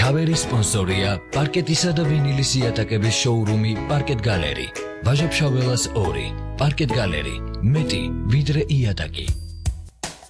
Cover sponsorია პარკეტისა და ვინილის იატაკების შოურუმი Parket Gallery. Ვაჟა-ფშაველას 2. Parket Gallery. მეტი ვიდრე იატაკი.